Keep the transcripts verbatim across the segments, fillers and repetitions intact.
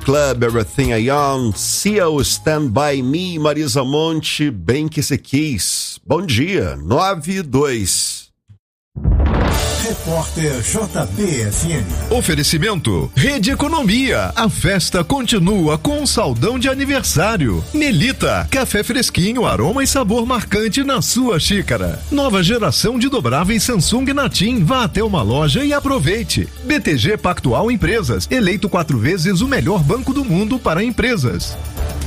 Club, Everything I Own, Seal, Stand By Me, Marisa Monte, Bem Que Se Quis. Bom dia, nove e dois. Repórter J B F M. Oferecimento Rede Economia. A festa continua com um saldão de aniversário. Melita, café fresquinho, aroma e sabor marcante na sua xícara. Nova geração de dobráveis Samsung Natim. Vá até uma loja e aproveite. B T G Pactual Empresas, eleito quatro vezes o melhor banco do mundo para empresas.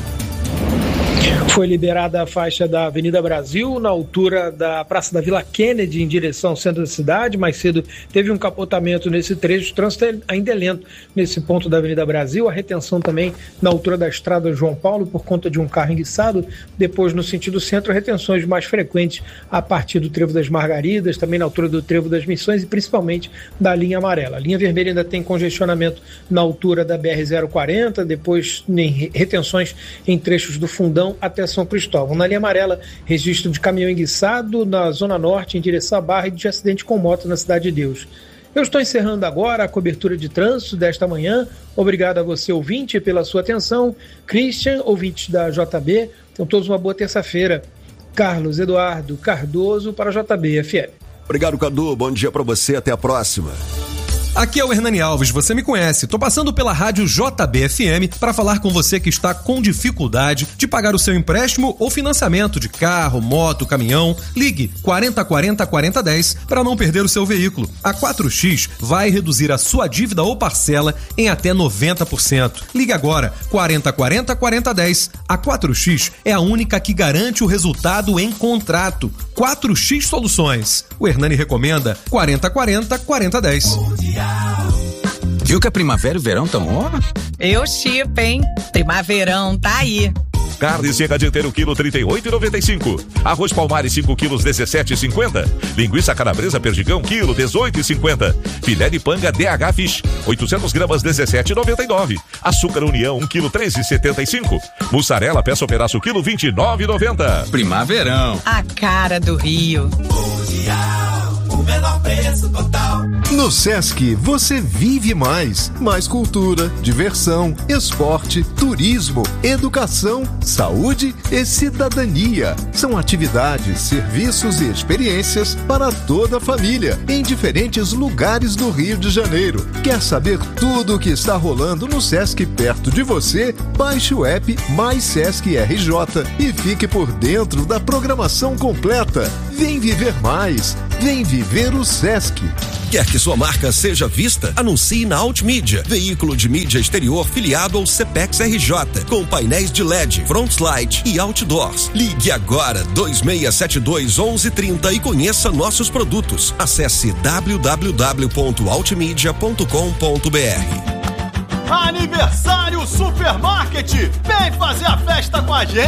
Foi liberada a faixa da Avenida Brasil, na altura da Praça da Vila Kennedy, em direção ao centro da cidade. Mais cedo teve um capotamento nesse trecho, o trânsito ainda é lento nesse ponto da Avenida Brasil. A retenção também na altura da Estrada João Paulo, por conta de um carro enguiçado. Depois, no sentido centro, retenções mais frequentes a partir do Trevo das Margaridas, também na altura do Trevo das Missões e principalmente da linha amarela. A linha vermelha ainda tem congestionamento na altura da B R zero quarenta, depois em retenções em trechos do Fundão até São Cristóvão. Na linha amarela, registro de caminhão enguiçado na Zona Norte, em direção à Barra, e de acidente com moto na Cidade de Deus. Eu estou encerrando agora a cobertura de trânsito desta manhã. Obrigado a você, ouvinte, pela sua atenção. Christian, ouvintes da J B, tenham todos uma boa terça-feira. Carlos Eduardo Cardoso para a J B F M. Obrigado, Cadu. Bom dia para você. Até a próxima. Aqui é o Hernani Alves, você me conhece. Tô passando pela rádio J B F M para falar com você que está com dificuldade de pagar o seu empréstimo ou financiamento de carro, moto, caminhão. Ligue quarenta quarenta quarenta dez para não perder o seu veículo. A quatro X vai reduzir a sua dívida ou parcela em até noventa por cento. Ligue agora, quarenta quarenta quarenta dez. A quatro X é a única que garante o resultado em contrato. quatro X Soluções. O Hernani recomenda quarenta quarenta quarenta dez. Viu que a primavera e o verão estão ó? Eu chipo, hein? Primaverão tá aí. Carne seca dianteiro quilo trinta e oito reais e noventa e cinco centavos. Arroz Palmares cinco quilos dezessete reais e cinquenta centavos. Linguiça calabresa perdigão quilo dezoito reais e cinquenta centavos. Filé de panga D H Fish oitocentos gramas dezessete reais e noventa e nove centavos. Açúcar União um quilo treze reais e setenta e cinco centavos. Mussarela peça ou pedaço quilo vinte e nove reais e noventa centavos. Primaverão. A cara do Rio. O menor preço total. No Sesc, você vive mais. Mais cultura, diversão, esporte, turismo, educação, saúde e cidadania. São atividades, serviços e experiências para toda a família, em diferentes lugares do Rio de Janeiro. Quer saber tudo o que está rolando no Sesc perto de você? Baixe o app Mais Sesc R J e fique por dentro da programação completa. Vem viver mais. Vem viver o Sesc. Quer que sua marca seja vista? Anuncie na Altmídia, veículo de mídia exterior filiado ao Cepex R J, com painéis de L E D, frontlight e outdoors. Ligue agora dois seis sete dois, onze trinta e conheça nossos produtos. Acesse w w w ponto altmedia ponto com ponto b r. Aniversário Supermarket! Vem fazer a festa com a gente!